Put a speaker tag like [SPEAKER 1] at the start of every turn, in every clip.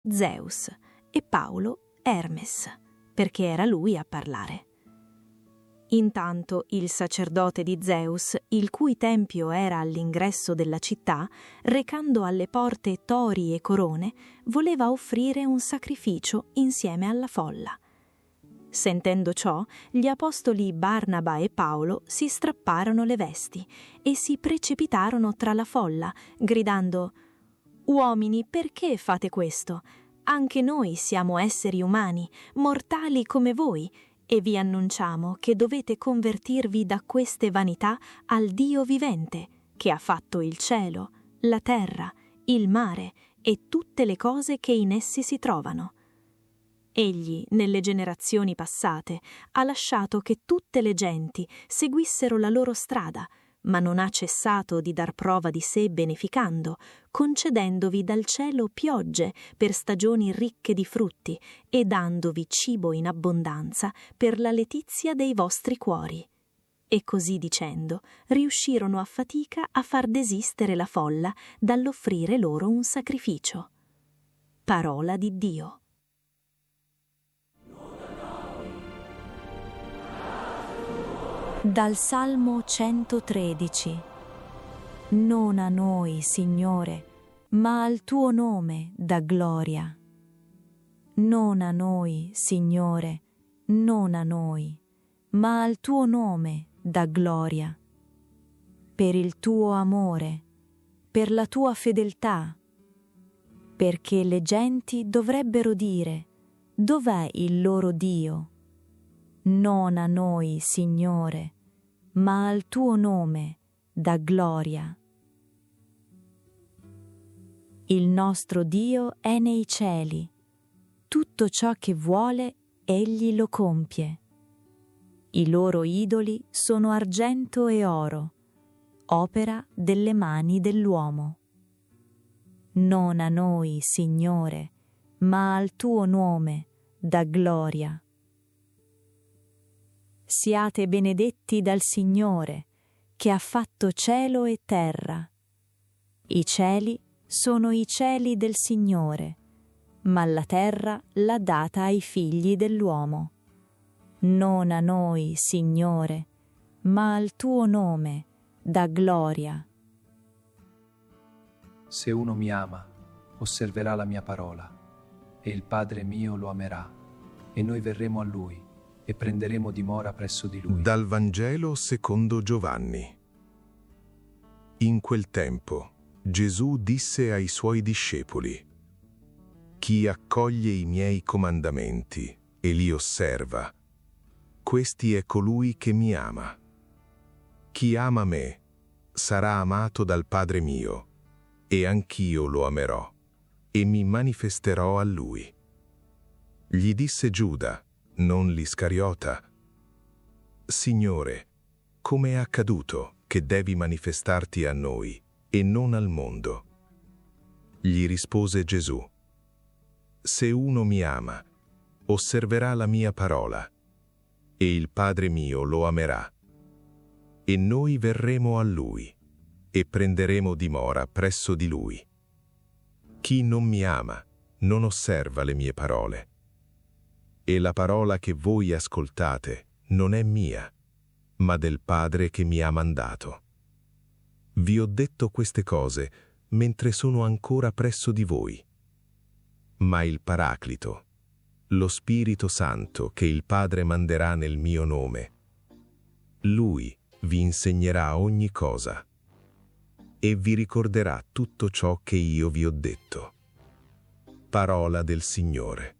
[SPEAKER 1] Zeus e Paolo Hermes, perché era lui a parlare. Intanto il sacerdote di Zeus, il cui tempio era all'ingresso della città, recando alle porte tori e corone, voleva offrire un sacrificio insieme alla folla. Sentendo ciò, gli apostoli Barnaba e Paolo si strapparono le vesti e si precipitarono tra la folla, gridando: «Uomini, perché fate questo? Anche noi siamo esseri umani, mortali come voi, e vi annunciamo che dovete convertirvi da queste vanità al Dio vivente, che ha fatto il cielo, la terra, il mare e tutte le cose che in essi si trovano. Egli, nelle generazioni passate, ha lasciato che tutte le genti seguissero la loro strada, ma non ha cessato di dar prova di sé beneficando, concedendovi dal cielo piogge per stagioni ricche di frutti e dandovi cibo in abbondanza per la letizia dei vostri cuori». E così dicendo, riuscirono a fatica a far desistere la folla dall'offrire loro un sacrificio. Parola di Dio. Dal Salmo 113. Non a noi, Signore, ma al tuo nome dà gloria. Non a noi, Signore, non a noi, ma al tuo nome dà gloria. Per il tuo amore, per la tua fedeltà, perché le genti dovrebbero dire: dov'è il loro Dio? Non a noi, Signore, ma al tuo nome dà gloria. Il nostro Dio è nei cieli, tutto ciò che vuole egli lo compie. I loro idoli sono argento e oro, opera delle mani dell'uomo. Non a noi, Signore, ma al tuo nome dà gloria. Siate benedetti dal Signore, che ha fatto cielo e terra. I cieli sono i cieli del Signore, ma la terra l'ha data ai figli dell'uomo. Non a noi, Signore, ma al tuo nome dà gloria.
[SPEAKER 2] Se uno mi ama, osserverà la mia parola, e il Padre mio lo amerà, e noi verremo a lui e prenderemo dimora presso di lui.
[SPEAKER 3] Dal Vangelo secondo Giovanni. In quel tempo Gesù disse ai suoi discepoli: «Chi accoglie i miei comandamenti e li osserva, questi è colui che mi ama. Chi ama me sarà amato dal Padre mio, e anch'io lo amerò e mi manifesterò a lui». Gli disse Giuda, non l'Iscariota: «Signore, come è accaduto che devi manifestarti a noi e non al mondo?» Gli rispose Gesù: «Se uno mi ama, osserverà la mia parola, e il Padre mio lo amerà, e noi verremo a lui e prenderemo dimora presso di lui. Chi non mi ama non osserva le mie parole, e la parola che voi ascoltate non è mia, ma del Padre che mi ha mandato. Vi ho detto queste cose mentre sono ancora presso di voi. Ma il Paraclito, lo Spirito Santo che il Padre manderà nel mio nome, Lui vi insegnerà ogni cosa e vi ricorderà tutto ciò che io vi ho detto». Parola del Signore.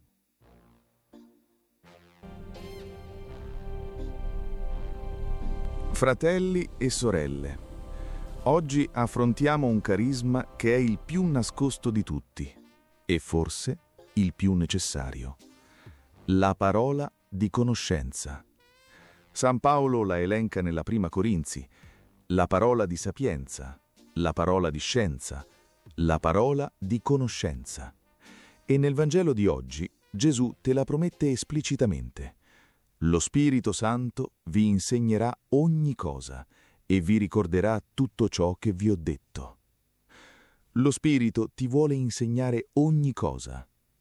[SPEAKER 4] Fratelli e sorelle, oggi affrontiamo un carisma che è il più nascosto di tutti e forse il più necessario: la parola di conoscenza. San Paolo la elenca nella Prima Corinzi: la parola di sapienza, la parola di scienza, la parola di conoscenza. E nel Vangelo di oggi Gesù te la promette esplicitamente: lo Spirito Santo vi insegnerà ogni cosa e vi ricorderà tutto ciò che vi ho detto. Lo Spirito ti vuole insegnare ogni cosa.